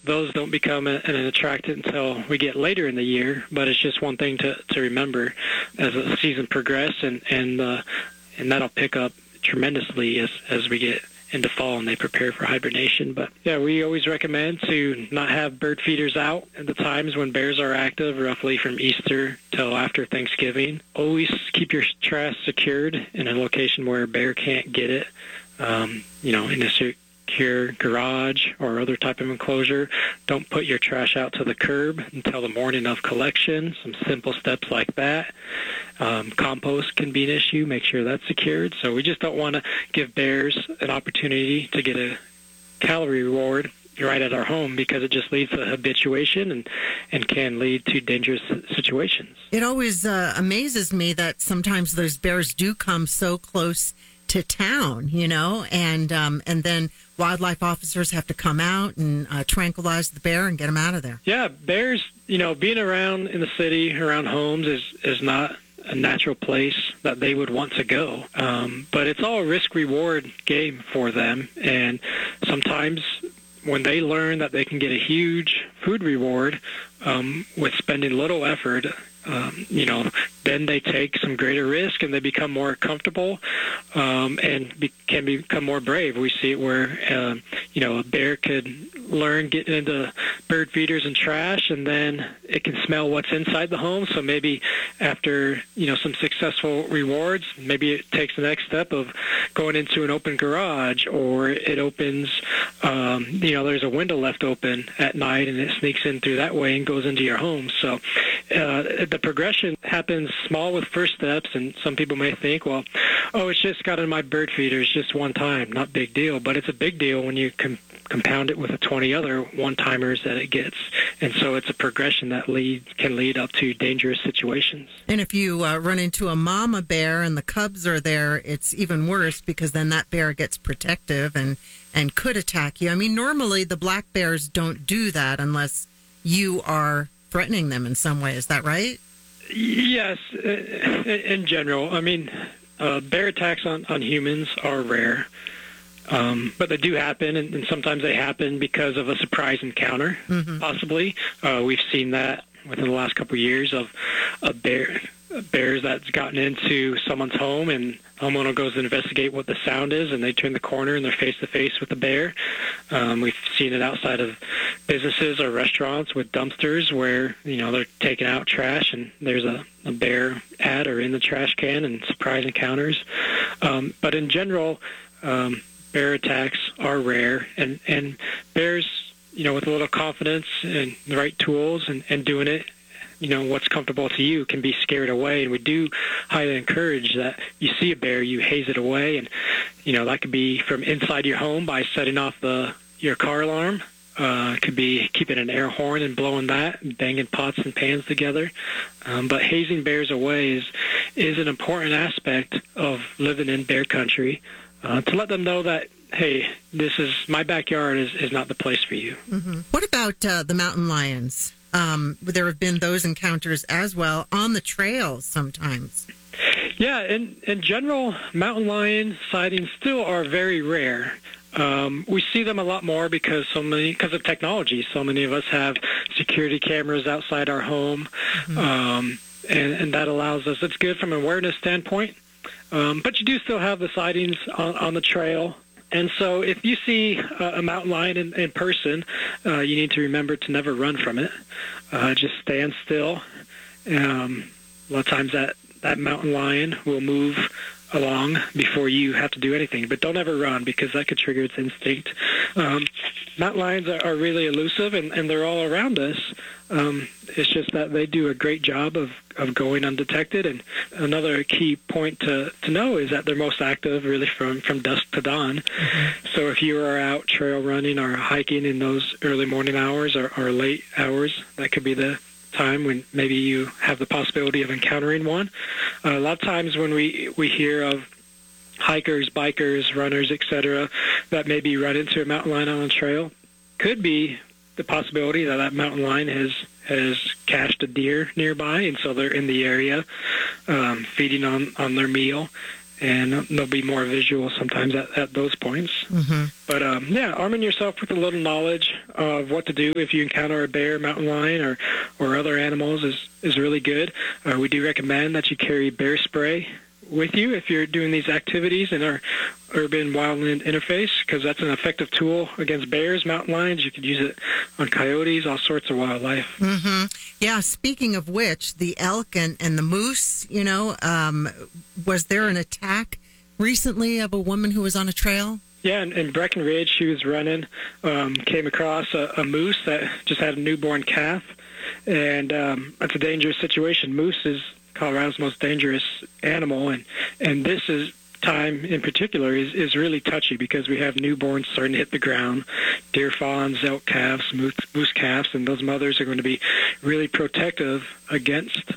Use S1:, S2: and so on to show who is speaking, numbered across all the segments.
S1: those don't become an attractant until we get later in the year, but it's just one thing to remember as the season progresses, and that'll pick up tremendously as we get into fall and they prepare for hibernation. But yeah, we always recommend to not have bird feeders out at the times when bears are active, roughly from Easter till after Thanksgiving. Always keep your trash secured in a location where a bear can't get it, in a secure garage or other type of enclosure. Don't put your trash out to the curb until the morning of collection. Some simple steps like that. Compost can be an issue. Make sure that's secured. So we just don't want to give bears an opportunity to get a calorie reward right at our home, because it just leads to habituation and can lead to dangerous situations.
S2: It always amazes me that sometimes those bears do come so close to town, and then wildlife officers have to come out and tranquilize the bear and get them out of there.
S1: Yeah, bears, being around in the city, around homes is not a natural place that they would want to go. But it's all a risk-reward game for them. And sometimes when they learn that they can get a huge food reward with spending little effort, then they take some greater risk and they become more comfortable and can become more brave. We see it where, a bear could learn getting into bird feeders and trash, and then it can smell what's inside the home. So maybe after, some successful rewards, maybe it takes the next step of going into an open garage, or it opens, there's a window left open at night and it sneaks in through that way and goes into your home. So the progression happens small with first steps, and some people may think, well, it's just got in my bird feeder. It's just one time, not big deal. But it's a big deal when you compound it with the 20 other one-timers that it gets. And so it's a progression that can lead up to dangerous situations.
S2: And if you run into a mama bear and the cubs are there, it's even worse, because then that bear gets protective and could attack you. I mean, normally the black bears don't do that unless you are threatening them in some way. Is that right?
S1: Yes, in general. I mean, bear attacks on humans are rare, but they do happen, and sometimes they happen because of a surprise encounter, possibly. We've seen that within the last couple of years of bears that's gotten into someone's home, and homeowner goes to investigate what the sound is, and they turn the corner and they're face-to-face with the bear. We've seen it outside of businesses or restaurants with dumpsters where, they're taking out trash and there's a bear at or in the trash can, and surprise encounters. But in general, bear attacks are rare, and bears, with a little confidence and the right tools and doing it, what's comfortable to you, can be scared away. And we do highly encourage that you see a bear, you haze it away. And, that could be from inside your home by setting off your car alarm. It could be keeping an air horn and blowing that, and banging pots and pans together. But hazing bears away is an important aspect of living in bear country, to let them know that, hey, this is my backyard is not the place for you.
S2: Mm-hmm. What about the mountain lions? There have been those encounters as well on the trails sometimes.
S1: Yeah, in general, mountain lion sightings still are very rare. We see them a lot more because of technology. So many of us have security cameras outside our home, and that allows us. It's good from an awareness standpoint, but you do still have the sightings on the trail. And so if you see a mountain lion in person, you need to remember to never run from it. Just stand still. A lot of times that mountain lion will move along before you have to do anything. But don't ever run, because that could trigger its instinct. Mountain lions are really elusive, and they're all around us. It's just that they do a great job of going undetected. And another key point to know is that they're most active really from dusk to dawn. So if you are out trail running or hiking in those early morning hours or late hours, that could be the time when maybe you have the possibility of encountering one. A lot of times when we hear of hikers, bikers, runners, etc., that maybe run into a mountain lion on a trail, could be the possibility that mountain lion has cached a deer nearby, and so they're in the area feeding on their meal. and there'll be more visual sometimes at those points.
S2: Mm-hmm.
S1: But arming yourself with a little knowledge of what to do if you encounter a bear, mountain lion, or other animals is really good. We do recommend that you carry bear spray with you if you're doing these activities in our urban wildland interface, because that's an effective tool against bears, mountain lions. You could use it on coyotes, all sorts of wildlife.
S2: Mm-hmm. Yeah, speaking of which, the elk and the moose, was there an attack recently of a woman who was on a trail?
S1: Yeah, in Breckenridge, she was running, came across a moose that just had a newborn calf, and that's a dangerous situation. Moose is Colorado's most dangerous animal, and this time in particular is really touchy because we have newborns starting to hit the ground, deer fawns, elk calves, moose calves, and those mothers are going to be really protective against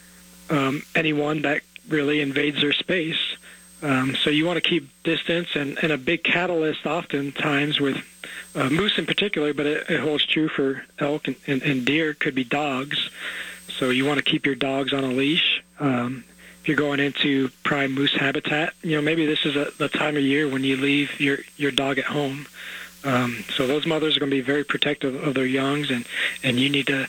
S1: anyone that really invades their space. So you want to keep distance, and a big catalyst oftentimes with moose in particular, but it holds true for elk and deer, could be dogs. So you want to keep your dogs on a leash. If you're going into prime moose habitat, maybe this is the time of year when you leave your dog at home. So those mothers are going to be very protective of their youngs, and you need to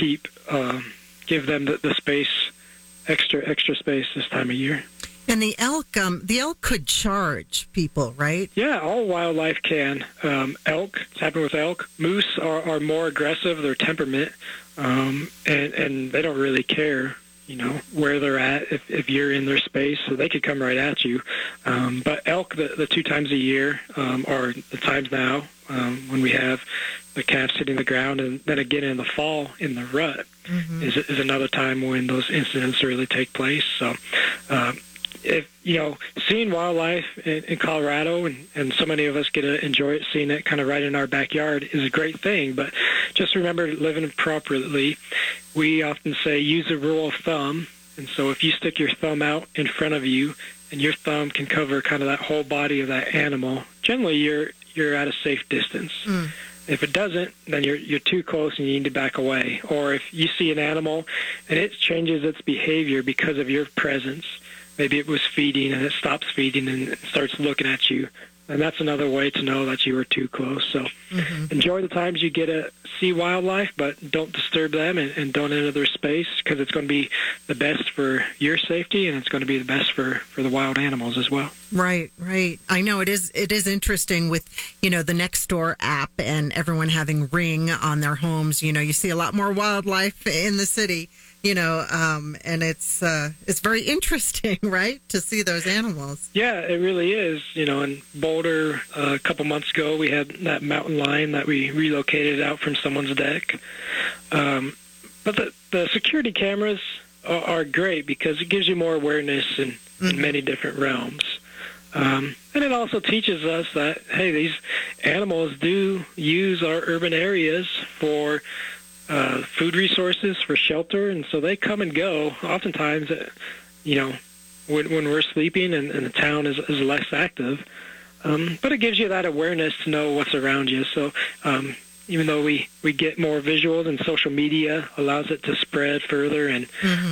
S1: give them the space, extra space this time of year.
S2: And the elk could charge people, right?
S1: Yeah, all wildlife can. Elk, it's happened with elk. Moose are more aggressive, their temperament, and they don't really care, where they're at if you're in their space, so they could come right at you. But elk, the 2 times a year, are the times now when we have the calves hitting the ground, and then again in the fall in the rut is another time when those incidents really take place. So if seeing wildlife in Colorado, and so many of us get to enjoy it, seeing it kind of right in our backyard, is a great thing. But just remember, living appropriately, we often say use a rule of thumb. And so if you stick your thumb out in front of you, and your thumb can cover kind of that whole body of that animal, generally you're at a safe distance. If it doesn't, then you're too close and you need to back away. Or if you see an animal and it changes its behavior because of your presence, maybe it was feeding and it stops feeding and it starts looking at you, and that's another way to know that you were too close. So enjoy the times you get to see wildlife, but don't disturb them and don't enter their space, because it's going to be the best for your safety, and it's going to be the best for the wild animals as well.
S2: Right. I know it is interesting with, the Nextdoor app and everyone having Ring on their homes. You see a lot more wildlife in the city, and it's very interesting, right, to see those animals. Yeah,
S1: it really is. In Boulder, a couple months ago, we had that mountain lion that we relocated out from someone's deck. But the security cameras are great because it gives you more awareness in many different realms. And it also teaches us that, hey, these animals do use our urban areas for food resources, for shelter, and so they come and go. Oftentimes, when we're sleeping and the town is less active, but it gives you that awareness to know what's around you. So even though we get more visuals, and social media allows it to spread further, and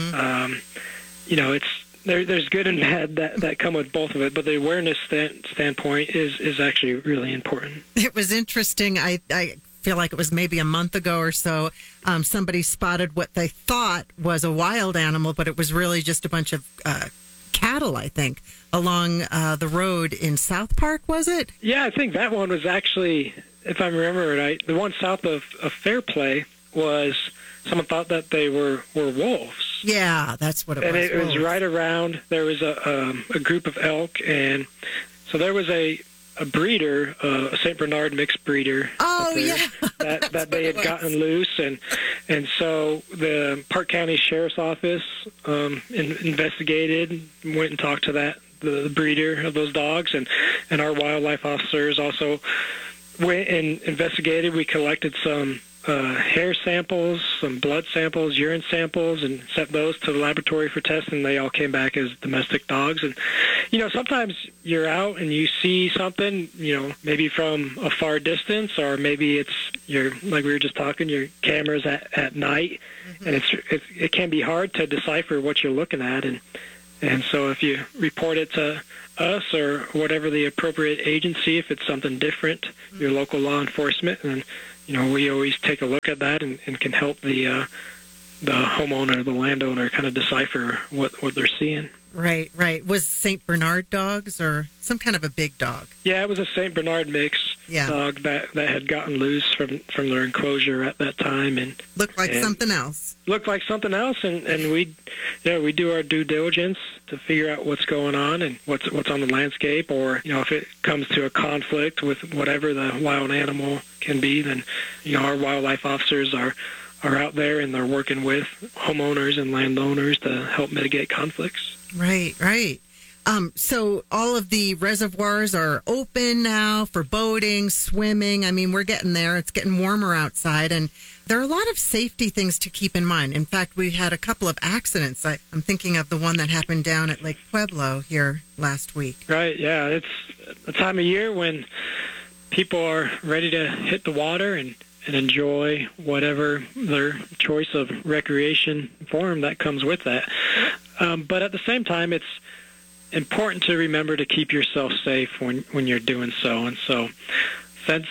S1: it's there's good and bad that come with both of it, but the awareness standpoint is actually really important.
S2: It was interesting. I feel like it was maybe a month ago or so, somebody spotted what they thought was a wild animal, but it was really just a bunch of cattle, I think, along the road in South Park, was it?
S1: Yeah, I think that one was actually, if I remember right, the one south of Fairplay was, someone thought that they were wolves.
S2: Yeah, that's what it was.
S1: And it was right around, there was a group of elk, and so there was a breeder, a St. Bernard mixed breeder.
S2: Oh, yeah.
S1: that they had gotten loose, and so the Park County Sheriff's Office investigated, went and talked to the breeder of those dogs, and our wildlife officers also went and investigated. We collected some hair samples, some blood samples, urine samples, and sent those to the laboratory for testing. They all came back as domestic dogs. And, sometimes you're out and you see something, maybe from a far distance, or maybe it's like we were just talking, your cameras at night, and it can be hard to decipher what you're looking at. And And so if you report it to us or whatever the appropriate agency, if it's something different, your local law enforcement, and we always take a look at that and can help the homeowner, the landowner, kind of decipher what they're seeing.
S2: Right. Was St. Bernard dogs or some kind of a big dog?
S1: Yeah, it was a St. Bernard mix dog that had gotten loose from their enclosure at that time, and
S2: looked like something else.
S1: And we do our due diligence to figure out what's going on and what's on the landscape, or if it comes to a conflict with whatever the wild animal can be, then our wildlife officers are out there and they're working with homeowners and landowners to help mitigate conflicts.
S2: Right. So all of the reservoirs are open now for boating, swimming. I mean, we're getting there. It's getting warmer outside, and there are a lot of safety things to keep in mind. In fact, we had a couple of accidents. I'm thinking of the one that happened down at Lake Pueblo here last week.
S1: Right, yeah. It's a time of year when people are ready to hit the water and enjoy whatever their choice of recreation form that comes with that. But at the same time, it's important to remember to keep yourself safe when you're doing so. And so since,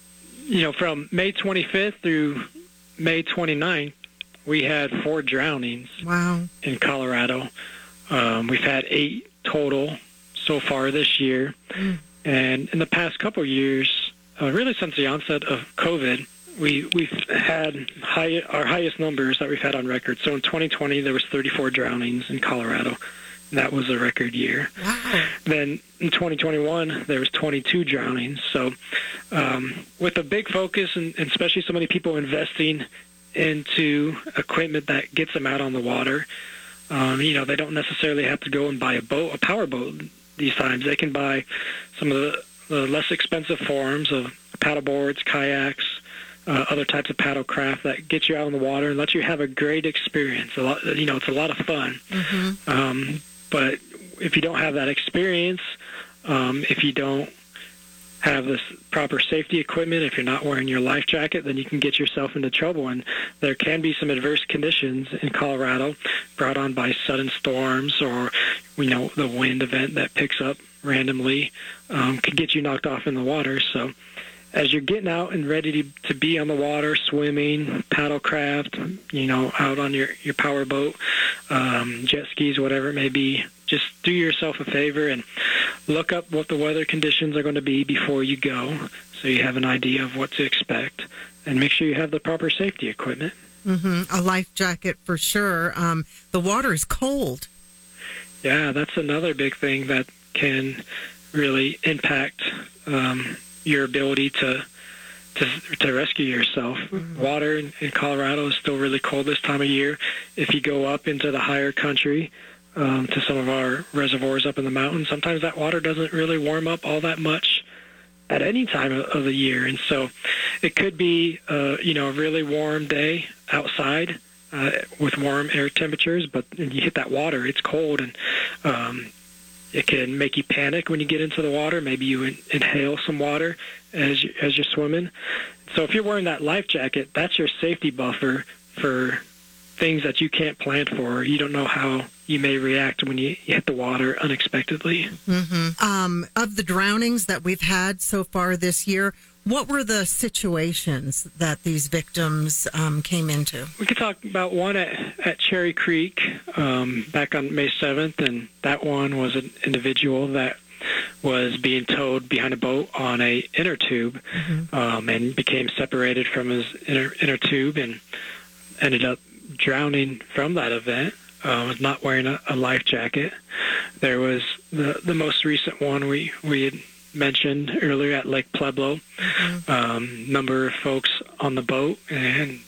S1: from May 25th through May 29th, we had 4 drownings in Colorado. We've had 8 total so far this year. And in the past couple of years, really since the onset of COVID, we've had our highest numbers that we've had on record. So in 2020, there was 34 drownings in Colorado. That was a record year.
S2: Wow.
S1: Then in 2021, there was 22 drownings. So with a big focus, and especially so many people investing into equipment that gets them out on the water, they don't necessarily have to go and buy a power boat these times. They can buy some of the less expensive forms of paddle boards, kayaks, other types of paddle craft that get you out on the water and let you have a great experience. It's a lot of fun.
S2: Mm-hmm.
S1: But if you don't have that experience, if you don't have this proper safety equipment, if you're not wearing your life jacket, then you can get yourself into trouble. And there can be some adverse conditions in Colorado brought on by sudden storms, or the wind event that picks up randomly could get you knocked off in the water. So as you're getting out and ready to be on the water, swimming, paddlecraft, out on your power boat, jet skis, whatever it may be, just do yourself a favor and look up what the weather conditions are going to be before you go, so you have an idea of what to expect, and make sure you have the proper safety equipment.
S2: Mm-hmm. A life jacket for sure. The water is cold.
S1: Yeah, that's another big thing that can really impact your ability to rescue yourself. Mm-hmm. Water in Colorado is still really cold this time of year. If you go up into the higher country, to some of our reservoirs up in the mountains, sometimes that water doesn't really warm up all that much at any time of the year. And so it could be, a really warm day outside with warm air temperatures, but when you hit that water, it's cold, and it can make you panic when you get into the water. Maybe you inhale some water as you're swimming. So if you're wearing that life jacket, that's your safety buffer for things that you can't plan for. You don't know how you may react when you hit the water unexpectedly.
S2: Mm-hmm. Of the drownings that we've had so far this year, what were the situations that these victims came into?
S1: We could talk about one at Cherry Creek back on May 7th, and that one was an individual that was being towed behind a boat on a inner tube, and became separated from his inner tube and ended up drowning from that event. Was not wearing a life jacket. There was the most recent one we had mentioned earlier at Lake Pueblo. Number of folks on the boat, and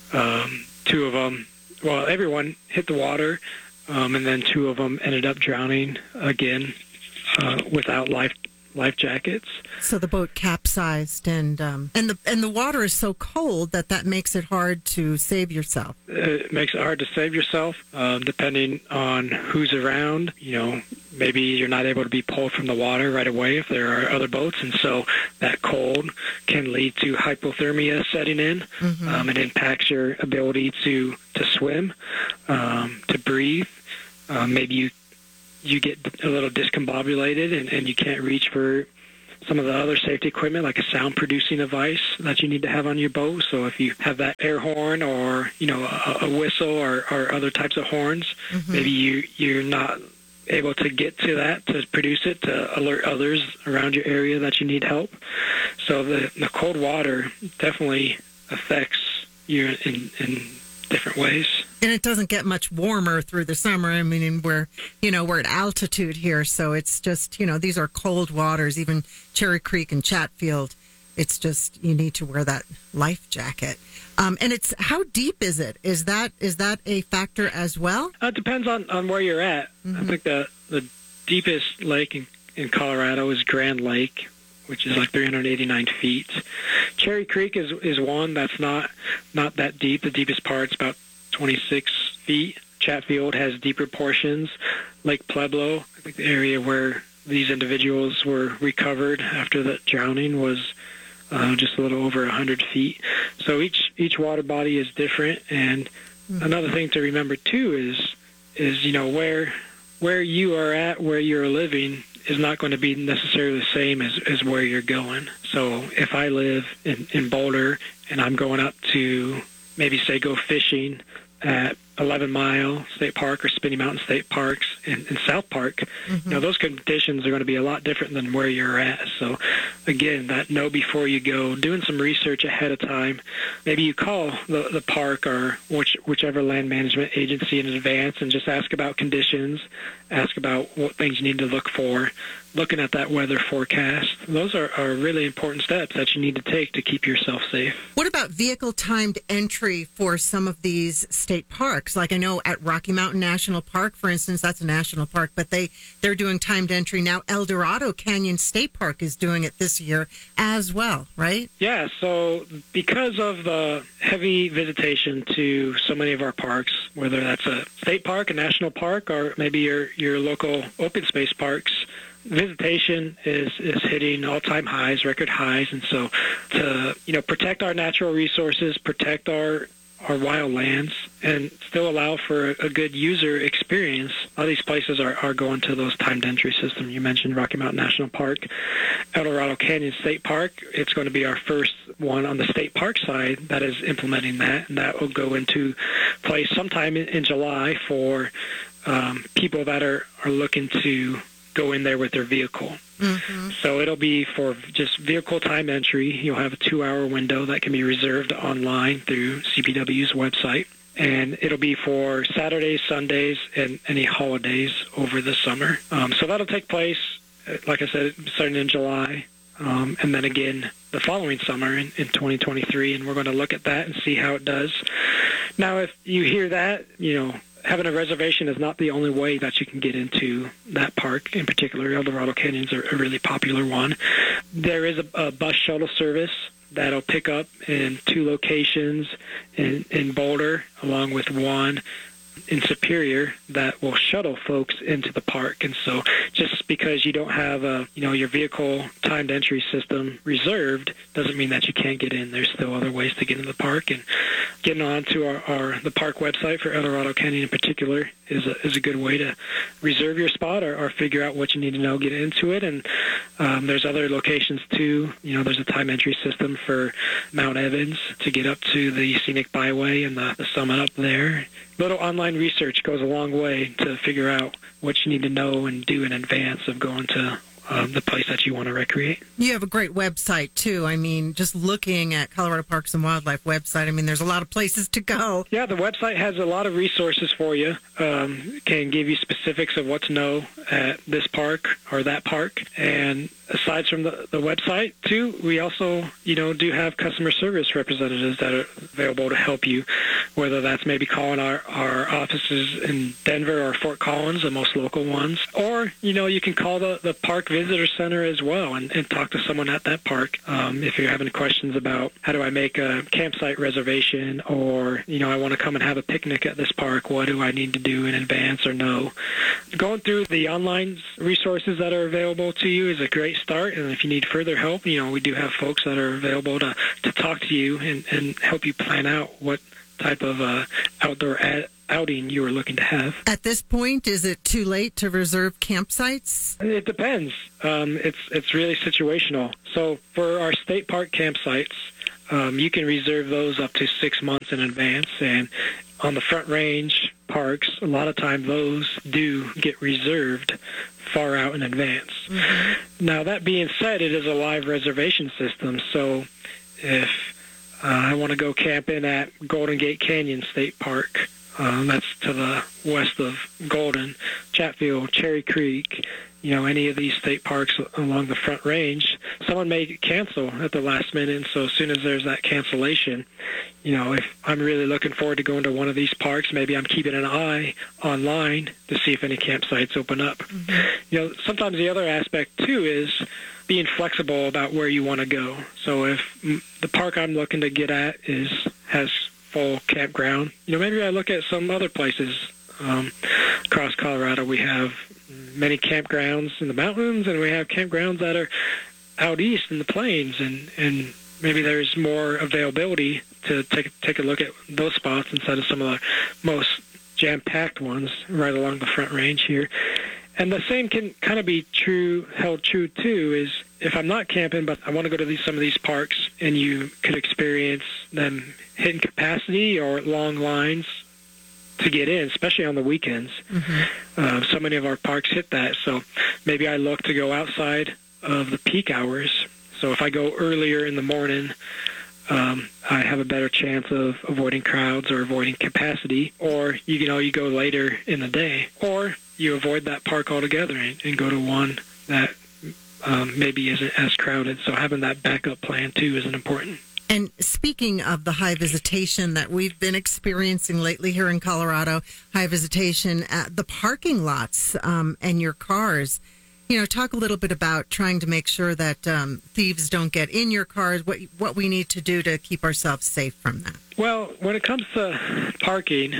S1: 2 of them, everyone hit the water, and then 2 of them ended up drowning again without life jackets.
S2: So the boat capsized, and the water is so cold that makes it hard to save yourself.
S1: It makes it hard to save yourself, depending on who's around. Maybe you're not able to be pulled from the water right away if there are other boats, and so that cold can lead to hypothermia setting in. It impacts your ability to swim, to breathe. Maybe you you get a little discombobulated and you can't reach for some of the other safety equipment, like a sound-producing device that you need to have on your boat. So if you have that air horn or, a whistle or other types of horns, maybe you're not able to get to that to produce it to alert others around your area that you need help. So the cold water definitely affects you in different ways.
S2: And it doesn't get much warmer through the summer. I mean, we're at altitude here, so it's just, these are cold waters, even Cherry Creek and Chatfield. It's just, you need to wear that life jacket. And it's, how deep is it? Is that a factor as well?
S1: It depends on where you're at. I think the deepest lake in Colorado is Grand Lake, which is like 389 feet. Cherry Creek is one that's not that deep. The deepest part's about 26 feet. Chatfield has deeper portions. Lake Pueblo, I think the area where these individuals were recovered after the drowning, was just a little over 100 feet. So each water body is different. And another thing to remember too is where you are at, where you're living, is not going to be necessarily the same as where you're going. So if I live in Boulder and I'm going up to maybe say go fishing at 11 Mile State Park or Spinny Mountain State Parks in South Park, those conditions are going to be a lot different than where you're at. So again, that know before you go, doing some research ahead of time. Maybe you call the park or whichever land management agency in advance and just ask about conditions, ask about what things you need to look for, looking at that weather forecast. Those are really important steps that you need to take to keep yourself safe.
S2: What about vehicle timed entry for some of these state parks? Like I know at Rocky Mountain National Park, for instance, that's a national park, but they're doing timed entry now. El Dorado Canyon State Park is doing it this year as well, right?
S1: Yeah, so because of the heavy visitation to so many of our parks, whether that's a state park, a national park, or maybe your local open space parks, visitation is hitting all-time highs, record highs, and so to protect our natural resources, protect our wild lands, and still allow for a good user experience, all these places are going to those timed entry systems. You mentioned Rocky Mountain National Park, El Dorado Canyon State Park. It's going to be our first one on the state park side that is implementing that, and that will go into place sometime in July for people that are looking to go in there with their vehicle. So it'll be for just vehicle time entry. You'll have a 2-hour window that can be reserved online through CPW's website. And it'll be for Saturdays, Sundays, and any holidays over the summer. So that'll take place, like I said, starting in July, and then again the following summer in 2023. And we're going to look at that and see how it does. Now, if you hear that, having a reservation is not the only way that you can get into that park. In particular, El Dorado Canyon's a really popular one. There is a bus shuttle service that'll pick up in 2 locations in Boulder, along with one in Superior that will shuttle folks into the park. And so just because you don't have your vehicle timed entry system reserved doesn't mean that you can't get in. There's still other ways to get into the park, and getting on to the park website for El Dorado Canyon in particular is a good way to reserve your spot or figure out what you need to know, get into it. And there's other locations too. There's a time entry system for Mount Evans to get up to the scenic byway and the summit up there. Little online research goes a long way to figure out what you need to know and do in advance of going to the place that you want to recreate.
S2: You have a great website, too. I mean, just looking at Colorado Parks and Wildlife website, I mean, there's a lot of places to go.
S1: Yeah, the website has a lot of resources for you. Can give you specifics of what to know at this park or that park. And aside from the website, too, we also, do have customer service representatives that are available to help you, whether that's maybe calling our offices in Denver or Fort Collins, the most local ones, or, you can call the Park Visitor Center as well and talk to someone at that park. If you're having questions about how do I make a campsite reservation, or, I want to come and have a picnic at this park, what do I need to do in advance or no? Going through the online resources that are available to you is a great start, and if you need further help, we do have folks that are available to talk to you and help you plan out what type of outdoor outing you are looking to have.
S2: At this point, is it too late to reserve campsites?
S1: It depends. It's really situational. So for our state park campsites, you can reserve those up to 6 months in advance. And on the Front Range parks, a lot of time those do get reserved far out in advance. Mm-hmm. Now, that being said, it is a live reservation system. So if I want to go camping at Golden Gate Canyon State Park, that's to the west of Golden, Chatfield, Cherry Creek, any of these state parks along the Front Range, someone may cancel at the last minute. And so as soon as there's that cancellation, if I'm really looking forward to going to one of these parks, maybe I'm keeping an eye online to see if any campsites open up. Mm-hmm. Sometimes the other aspect, too, is being flexible about where you want to go. So if the park I'm looking to get at has full campground, maybe I look at some other places. Across Colorado, we have many campgrounds in the mountains, and we have campgrounds that are out east in the plains, and maybe there's more availability to take a look at those spots instead of some of the most jam-packed ones right along the Front Range here. And the same can kind of be held true too, is if I'm not camping, but I want to go to some of these parks, and you could experience them hitting capacity or long lines to get in, especially on the weekends. Mm-hmm. So many of our parks hit that. So maybe I look to go outside of the peak hours. So if I go earlier in the morning, I have a better chance of avoiding crowds or avoiding capacity. Or you go later in the day, or you avoid that park altogether and go to one that maybe isn't as crowded. So having that backup plan too is important.
S2: And speaking of the high visitation that we've been experiencing lately here in Colorado, high visitation at the parking lots and your cars, talk a little bit about trying to make sure that thieves don't get in your cars, what we need to do to keep ourselves safe from that.
S1: Well, when it comes to parking,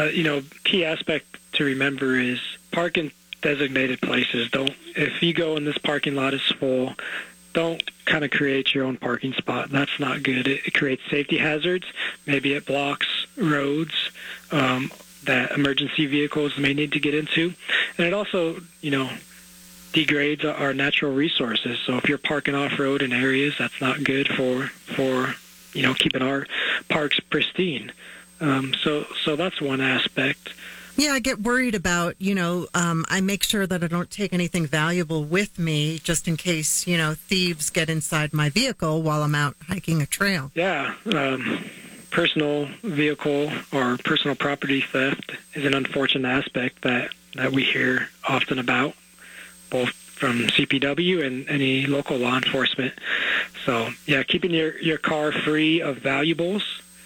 S1: key aspect to remember is park in designated places. If you go and this parking lot is full, don't kind of create your own parking spot. That's not good. It creates safety hazards. Maybe it blocks roads that emergency vehicles may need to get into. And it also, degrades our natural resources. So if you're parking off-road in areas, that's not good for keeping our parks pristine. So that's one aspect.
S2: Yeah, I get worried about, I make sure that I don't take anything valuable with me just in case, thieves get inside my vehicle while I'm out hiking a trail.
S1: Yeah, personal vehicle or personal property theft is an unfortunate aspect that we hear often about, both from CPW and any local law enforcement. So, yeah, keeping your car free of valuables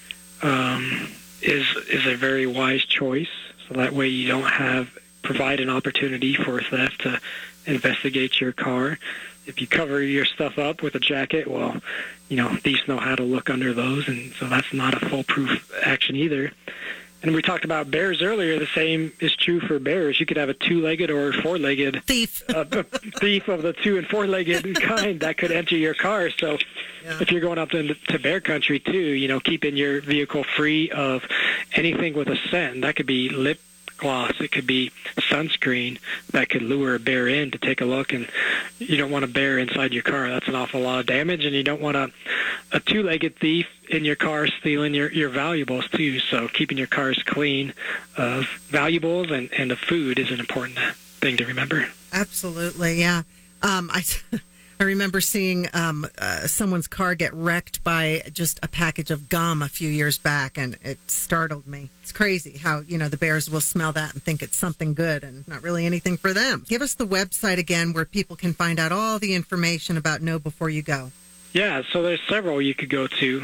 S1: is a very wise choice. So that way you don't provide an opportunity for theft to investigate your car. If you cover your stuff up with a jacket, well, thieves know how to look under those, and so that's not a foolproof action either. And we talked about bears earlier. The same is true for bears. You could have a two-legged or four-legged
S2: thief
S1: of the two- and four-legged kind that could enter your car. So if you're going up to bear country too, keeping your vehicle free of anything with a scent. That could be lip gloss. It could be sunscreen that could lure a bear in to take a look. And you don't want a bear inside your car. That's an awful lot of damage. And you don't want a two-legged thief in your car stealing your valuables too. So keeping your cars clean of valuables and of food is an important thing to remember.
S2: Absolutely, yeah. I remember seeing someone's car get wrecked by just a package of gum a few years back, and it startled me. It's crazy how, the bears will smell that and think it's something good and not really anything for them. Give us the website again where people can find out all the information about Know Before You Go.
S1: Yeah, so there's several you could go to.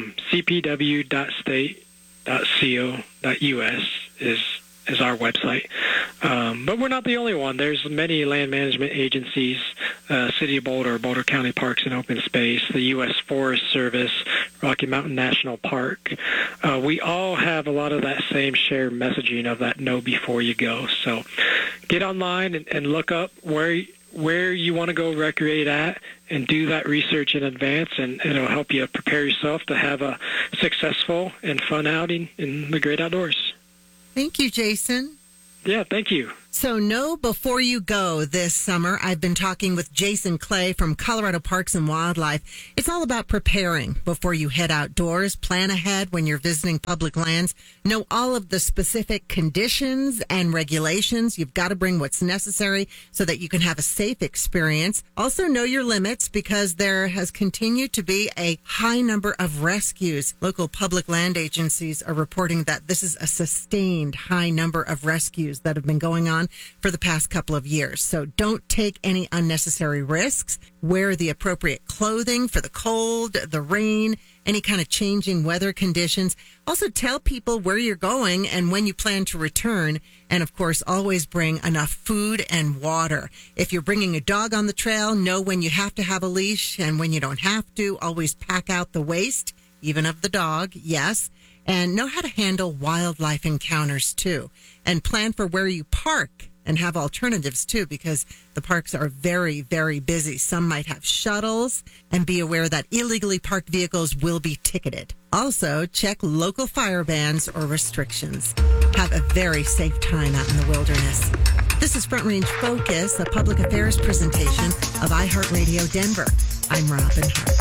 S1: cpw.state.co.us is our website. But we're not the only one. There's many land management agencies, City of Boulder, Boulder County Parks and Open Space, the U.S. Forest Service, Rocky Mountain National Park. We all have a lot of that same shared messaging of that know before you go. So get online and look up where you want to go recreate at and do that research in advance, and it'll help you prepare yourself to have a successful and fun outing in the great outdoors.
S2: Thank you, Jason.
S1: Yeah, thank you.
S2: So know before you go this summer. I've been talking with Jason Clay from Colorado Parks and Wildlife. It's all about preparing before you head outdoors. Plan ahead when you're visiting public lands. Know all of the specific conditions and regulations. You've got to bring what's necessary so that you can have a safe experience. Also know your limits because there has continued to be a high number of rescues. Local public land agencies are reporting that this is a sustained high number of rescues that have been going on for the past couple of years. So don't take any unnecessary risks. Wear the appropriate clothing for the cold, the rain, any kind of changing weather conditions. Also tell people where you're going and when you plan to return. And of course, always bring enough food and water. If you're bringing a dog on the trail, know when you have to have a leash and when you don't have to. Always pack out the waste, even of the dog, yes. And know how to handle wildlife encounters, too. And plan for where you park and have alternatives, too, because the parks are very, very busy. Some might have shuttles, and be aware that illegally parked vehicles will be ticketed. Also, check local fire bans or restrictions. Have a very safe time out in the wilderness. This is Front Range Focus, a public affairs presentation of iHeartRadio Denver. I'm Robin Hart.